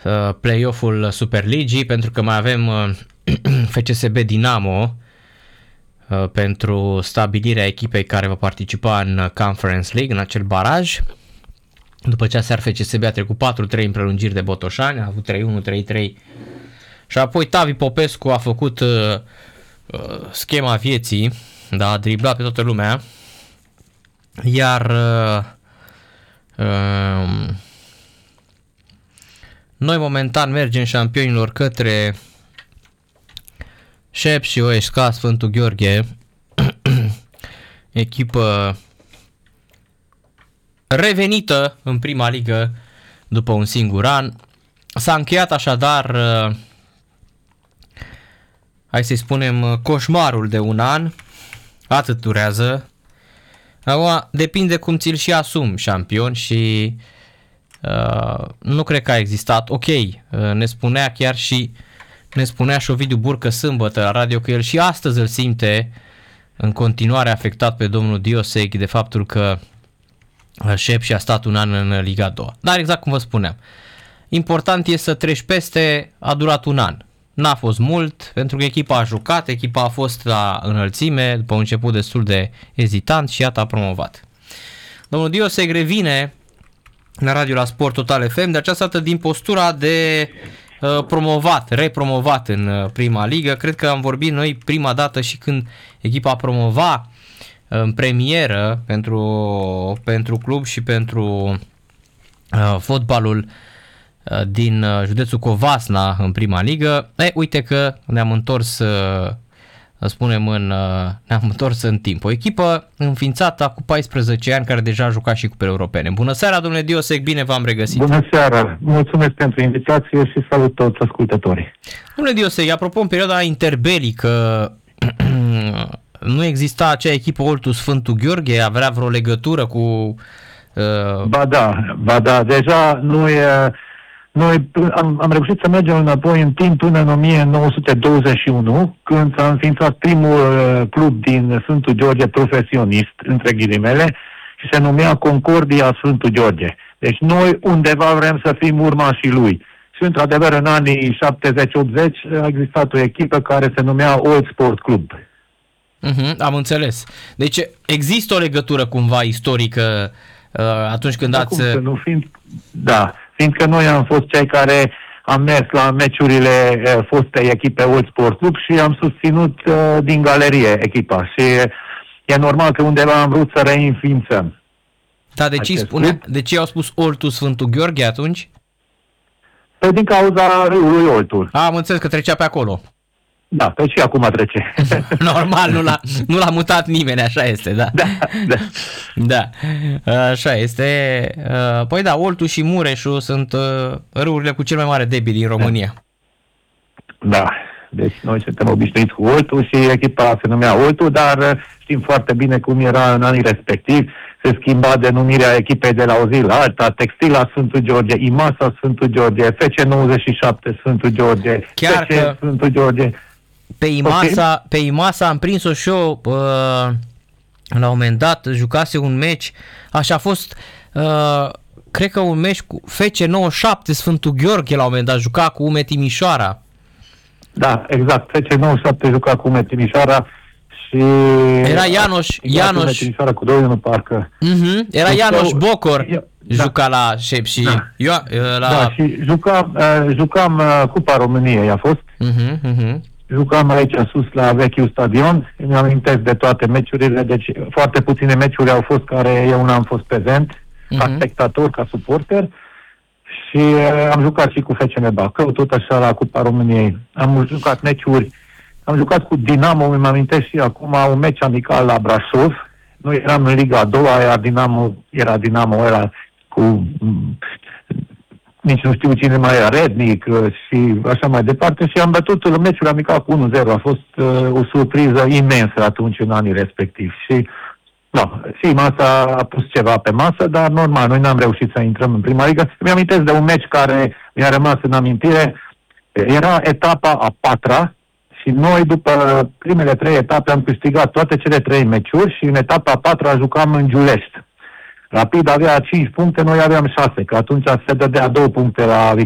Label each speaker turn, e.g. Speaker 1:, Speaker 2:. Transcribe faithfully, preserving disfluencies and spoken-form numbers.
Speaker 1: uh, play-off-ul Superligii, pentru că mai avem uh, F C S B Dinamo uh, pentru stabilirea echipei care va participa în Conference League, în acel baraj. După ce aseară F C S B a trecut patru trei în prelungiri de Botoșani, a avut trei unu, trei trei și apoi Tavi Popescu a făcut uh, uh, schema vieții, da, a driblat pe toată lumea, iar uh, uh, noi momentan mergem șampionilor către Șep și O S K Sfântul Gheorghe, echipă revenită în prima ligă după un singur an. S-a încheiat așadar, hai să-i spunem, coșmarul de un an, atât durează. Acum depinde cum ți-l și asumi șampion și uh, nu cred că a existat, ok, uh, ne spunea chiar și ne spunea și Ovidiu Burcă sâmbătă la radio că el și astăzi îl simte în continuare afectat pe domnul Dioseg de faptul că Șep și a stat un an în Liga a doua. Dar exact cum vă spuneam, important e să treci peste, a durat un an. N-a fost mult, pentru că echipa a jucat, echipa a fost la înălțime, după un început destul de ezitant și iată a promovat. Domnul Dioseg revine la radio la Sport Total F M, de această dată din postura de uh, promovat, repromovat în uh, prima ligă. Cred că am vorbit noi prima dată și când echipa promova în premieră pentru, pentru club și pentru uh, fotbalul uh, din uh, județul Covasna în prima ligă. E, uite că ne-am întors, uh, spunem, în, uh, ne-am întors în timp. O echipă înființată cu paisprezece ani care deja a jucat și cupele europene. Bună seara, domnule Dioseg, bine v-am regăsit.
Speaker 2: Bună seara, mulțumesc pentru invitație și salut toți ascultătorii.
Speaker 1: Domnule Dioseg, apropo, în perioada interbelică nu exista acea echipă Oltu Sfântul Gheorghe? Avea vreo legătură cu... Uh...
Speaker 2: Ba da, ba da, deja noi, noi am, am reușit să mergem înapoi în timp până în o mie nouă sute douăzeci și unu, când s-a înființat primul club din Sfântul Gheorghe profesionist, între ghilimele, și se numea Concordia Sfântul Gheorghe. Deci noi undeva vrem să fim urmașii lui. Și într-adevăr în anii șaptezeci optzeci a existat o echipă care se numea Old Sport Club.
Speaker 1: Uh-huh, am înțeles. Deci există o legătură cumva istorică uh, atunci când
Speaker 2: da,
Speaker 1: ați...
Speaker 2: Cum să nu, fiind, da, fiindcă noi am fost cei care am mers la meciurile uh, fostei echipe Old Sport Club și am susținut uh, din galerie echipa și uh, e normal că undeva am vrut să reînființăm.
Speaker 1: Da, de ce, spune, de ce au spus Oltu Sfântul Gheorghe atunci?
Speaker 2: Păi din cauza râului Oltul.
Speaker 1: A, am înțeles că trecea pe acolo.
Speaker 2: Da, pe și acum trece.
Speaker 1: Normal, nu l-a, nu l-a mutat nimeni, așa este, da.
Speaker 2: Da, da.
Speaker 1: Da, așa este. Păi da, Oltu și Mureșul sunt râurile cu cel mai mare debit din România.
Speaker 2: Da, deci noi suntem obișnuiți cu Oltu și echipa se numea Oltu, dar știm foarte bine cum era în anii respectivi. Se schimba denumirea echipei de la o zi la alta, Textila Sfântul Gheorghe, Imasa Sfântul Gheorghe, F C nouăzeci și șapte Sfântul Gheorghe,
Speaker 1: chiar
Speaker 2: F C Sfântul Gheorghe.
Speaker 1: Pe Imasa, okay. pe Imasa am prins-o și eu, uh, la un moment dat, jucase un meci, așa a fost, uh, cred că un meci cu F C nouăzeci și șapte Sfântul Gheorghe, la un moment dat, juca cu U M E Timișoara.
Speaker 2: Da, exact, F C nouăzeci și șapte juca cu U M E Timișoara și...
Speaker 1: Era Ianoș, Ianoș...
Speaker 2: U M E Timișoara cu doi unu parcă.
Speaker 1: Uh-huh. Era Ianoș Bocor,
Speaker 2: eu,
Speaker 1: juca
Speaker 2: da.
Speaker 1: la Șep și...
Speaker 2: Da,
Speaker 1: eu, la...
Speaker 2: da și jucam, uh, jucam uh, Cupa României, a fost.
Speaker 1: Uh-huh, uh-huh.
Speaker 2: Jucam aici sus la vechiul stadion, îmi amintesc de toate meciurile, deci foarte puține meciuri au fost care eu n-am fost prezent, uh-huh. ca spectator, ca suporter, și uh, am jucat și cu F C M Bacău, tot așa la Cupa României. Am jucat meciuri, am jucat cu Dinamo, îmi amintesc și acum un meci amical la Brașov, noi eram în Liga a doua, iar Dinamo era, Dinamo era cu... nici nu știu cine mai era, Rednic și așa mai departe, și am bătut meciul amical cu unu zero. A fost uh, o surpriză imensă atunci în anii respectivi. Și, da, și masa a pus ceva pe masă, dar normal, noi n-am reușit să intrăm în prima ligă. Îmi amintesc de un meci care mi-a rămas în amintire. Era etapa a patra și noi, după primele trei etape, am câștigat toate cele trei meciuri și în etapa a patra jucam în Giulești. Rapid avea cinci puncte, noi aveam șase, că atunci se dădea două puncte la